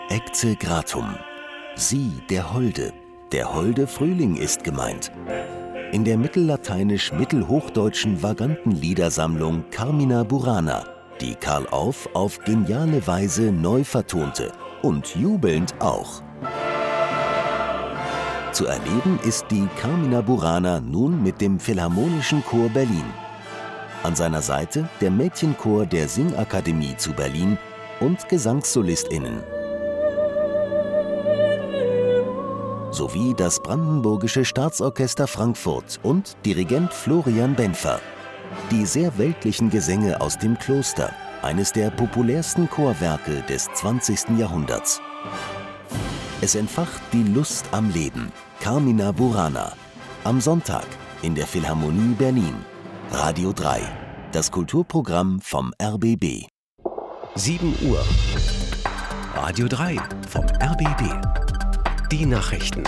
Ecce gratum. Sie, der Holde Frühling ist gemeint. In der mittellateinisch-mittelhochdeutschen Vagantenliedersammlung Carmina Burana, die Karl Orff auf geniale Weise neu vertonte und jubelnd auch. Zu erleben ist die Carmina Burana nun mit dem Philharmonischen Chor Berlin. An seiner Seite der Mädchenchor der Singakademie zu Berlin und GesangssolistInnen. Sowie das Brandenburgische Staatsorchester Frankfurt und Dirigent Florian Benfer. Die sehr weltlichen Gesänge aus dem Kloster, eines der populärsten Chorwerke des 20. Jahrhunderts. Es entfacht die Lust am Leben. Carmina Burana. Am Sonntag in der Philharmonie Berlin. Radio 3. Das Kulturprogramm vom RBB. 7 Uhr. Radio 3 vom RBB. Die Nachrichten.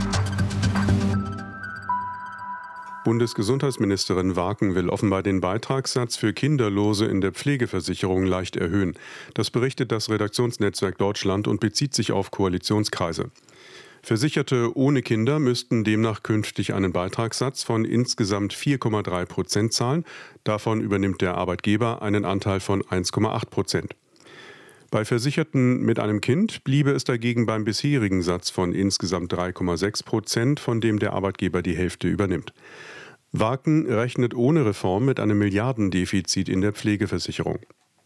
Bundesgesundheitsministerin Waken will offenbar den Beitragssatz für Kinderlose in der Pflegeversicherung leicht erhöhen. Das berichtet das Redaktionsnetzwerk Deutschland und bezieht sich auf Koalitionskreise. Versicherte ohne Kinder müssten demnach künftig einen Beitragssatz von insgesamt 4,3% zahlen. Davon übernimmt der Arbeitgeber einen Anteil von 1,8%. Bei Versicherten mit einem Kind bliebe es dagegen beim bisherigen Satz von insgesamt 3,6%, von dem der Arbeitgeber die Hälfte übernimmt. Waken rechnet ohne Reform mit einem Milliardendefizit in der Pflegeversicherung.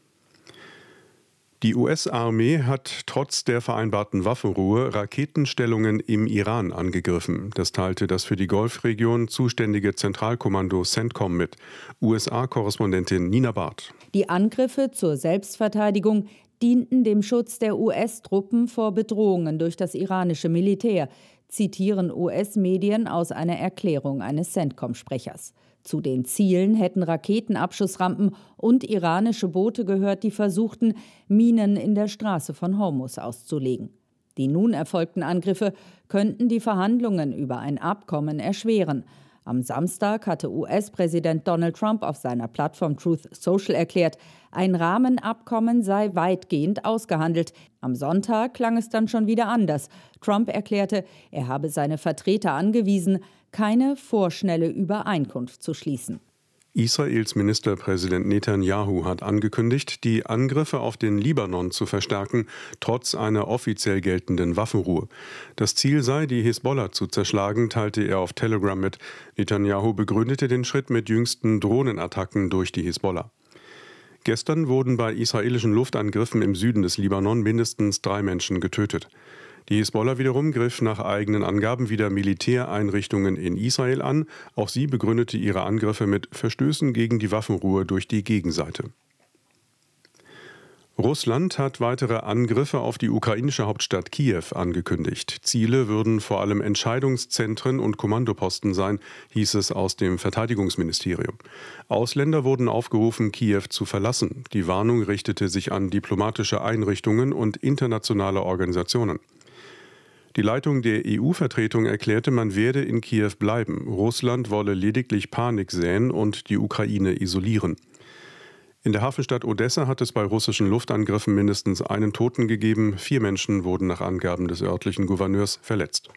Die US-Armee hat trotz der vereinbarten Waffenruhe Raketenstellungen im Iran angegriffen. Das teilte das für die Golfregion zuständige Zentralkommando CENTCOM mit. USA-Korrespondentin Nina Barth. Die Angriffe zur Selbstverteidigung dienten dem Schutz der US-Truppen vor Bedrohungen durch das iranische Militär, zitieren US-Medien aus einer Erklärung eines CENTCOM-Sprechers. Zu den Zielen hätten Raketenabschussrampen und iranische Boote gehört, die versuchten, Minen in der Straße von Hormuz auszulegen. Die nun erfolgten Angriffe könnten die Verhandlungen über ein Abkommen erschweren. Am Samstag hatte US-Präsident Donald Trump auf seiner Plattform Truth Social erklärt, ein Rahmenabkommen sei weitgehend ausgehandelt. Am Sonntag klang es dann schon wieder anders. Trump erklärte, er habe seine Vertreter angewiesen, keine vorschnelle Übereinkunft zu schließen. Israels Ministerpräsident Netanyahu hat angekündigt, die Angriffe auf den Libanon zu verstärken, trotz einer offiziell geltenden Waffenruhe. Das Ziel sei, die Hisbollah zu zerschlagen, teilte er auf Telegram mit. Netanyahu begründete den Schritt mit jüngsten Drohnenattacken durch die Hisbollah. Gestern wurden bei israelischen Luftangriffen im Süden des Libanon mindestens 3 Menschen getötet. Die Hisbollah wiederum griff nach eigenen Angaben wieder Militäreinrichtungen in Israel an. Auch sie begründete ihre Angriffe mit Verstößen gegen die Waffenruhe durch die Gegenseite. Russland hat weitere Angriffe auf die ukrainische Hauptstadt Kiew angekündigt. Ziele würden vor allem Entscheidungszentren und Kommandoposten sein, hieß es aus dem Verteidigungsministerium. Ausländer wurden aufgerufen, Kiew zu verlassen. Die Warnung richtete sich an diplomatische Einrichtungen und internationale Organisationen. Die Leitung der EU-Vertretung erklärte, man werde in Kiew bleiben. Russland wolle lediglich Panik säen und die Ukraine isolieren. In der Hafenstadt Odessa hat es bei russischen Luftangriffen mindestens einen Toten gegeben. 4 Menschen wurden nach Angaben des örtlichen Gouverneurs verletzt.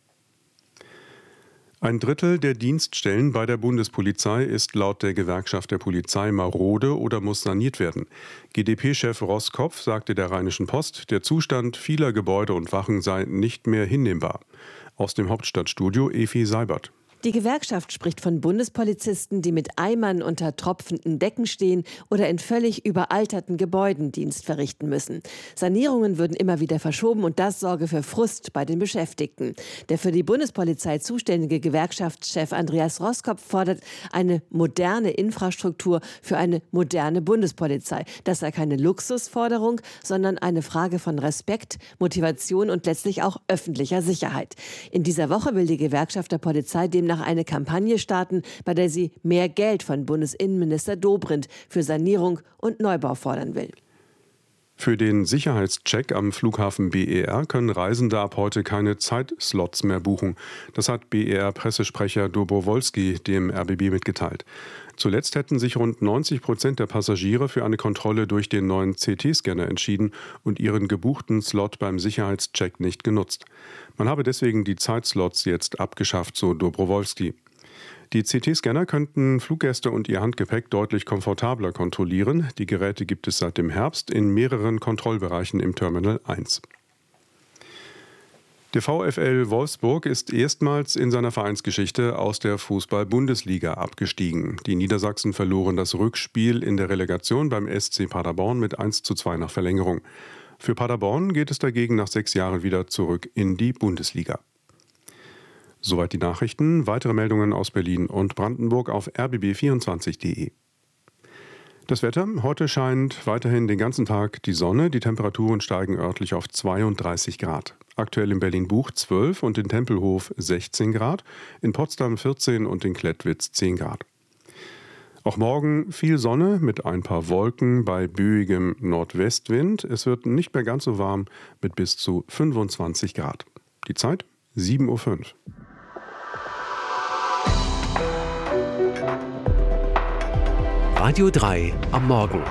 Ein Drittel der Dienststellen bei der Bundespolizei ist laut der Gewerkschaft der Polizei marode oder muss saniert werden. GdP-Chef Roskopf sagte der Rheinischen Post, der Zustand vieler Gebäude und Wachen sei nicht mehr hinnehmbar. Aus dem Hauptstadtstudio Efi Seibert. Die Gewerkschaft spricht von Bundespolizisten, die mit Eimern unter tropfenden Decken stehen oder in völlig überalterten Gebäuden Dienst verrichten müssen. Sanierungen würden immer wieder verschoben und das sorge für Frust bei den Beschäftigten. Der für die Bundespolizei zuständige Gewerkschaftschef Andreas Roskopf fordert eine moderne Infrastruktur für eine moderne Bundespolizei. Das sei keine Luxusforderung, sondern eine Frage von Respekt, Motivation und letztlich auch öffentlicher Sicherheit. In dieser Woche will die Gewerkschaft der Polizei demnach eine Kampagne starten, bei der sie mehr Geld von Bundesinnenminister Dobrindt für Sanierung und Neubau fordern will. Für den Sicherheitscheck am Flughafen BER können Reisende ab heute keine Zeitslots mehr buchen. Das hat BER-Pressesprecher Dobrowolski dem RBB mitgeteilt. Zuletzt hätten sich rund 90% der Passagiere für eine Kontrolle durch den neuen CT-Scanner entschieden und ihren gebuchten Slot beim Sicherheitscheck nicht genutzt. Man habe deswegen die Zeitslots jetzt abgeschafft, so Dobrowolski. Die CT-Scanner könnten Fluggäste und ihr Handgepäck deutlich komfortabler kontrollieren. Die Geräte gibt es seit dem Herbst in mehreren Kontrollbereichen im Terminal 1. Der VfL Wolfsburg ist erstmals in seiner Vereinsgeschichte aus der Fußball-Bundesliga abgestiegen. Die Niedersachsen verloren das Rückspiel in der Relegation beim SC Paderborn mit 1:2 nach Verlängerung. Für Paderborn geht es dagegen nach 6 Jahren wieder zurück in die Bundesliga. Soweit die Nachrichten. Weitere Meldungen aus Berlin und Brandenburg auf rbb24.de. Das Wetter. Heute scheint weiterhin den ganzen Tag die Sonne. Die Temperaturen steigen örtlich auf 32 Grad. Aktuell in Berlin-Buch 12 und in Tempelhof 16 Grad, in Potsdam 14 und in Klettwitz 10 Grad. Auch morgen viel Sonne mit ein paar Wolken bei böigem Nordwestwind. Es wird nicht mehr ganz so warm mit bis zu 25 Grad. Die Zeit 7:05 Uhr. Radio 3 am Morgen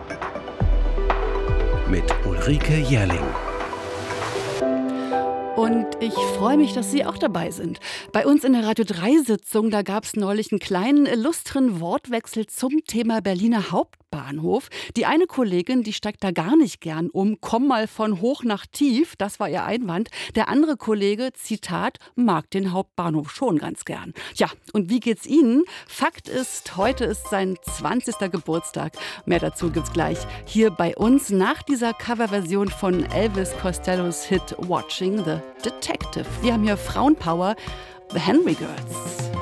mit Ulrike Jährling. Und ich freue mich, dass Sie auch dabei sind. Bei uns in der Radio 3-Sitzung, da gab es neulich einen kleinen illustren Wortwechsel zum Thema Berliner Hauptbahnhof. Die eine Kollegin, die steigt da gar nicht gern um, komm mal von hoch nach tief, das war ihr Einwand. Der andere Kollege, Zitat, mag den Hauptbahnhof schon ganz gern. Ja, und wie geht's Ihnen? Fakt ist, heute ist sein 20. Geburtstag. Mehr dazu gibt's gleich hier bei uns nach dieser Coverversion von Elvis Costellos Hit Watching the Detective. Wir haben hier Frauenpower, The Henry Girls.